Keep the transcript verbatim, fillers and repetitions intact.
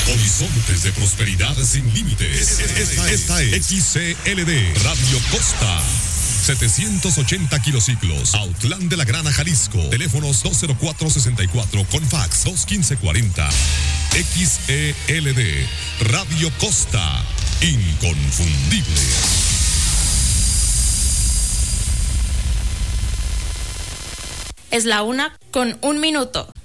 Horizontes de prosperidad sin límites. Esta, esta es X C L D Radio Costa. setecientos ochenta kilociclos, Autlán de la Grana, Jalisco. Teléfonos dos cero cuatro sesenta y cuatro con fax dos uno cinco cuarenta. X E L D Radio Costa. Inconfundible. Es la una con un minuto.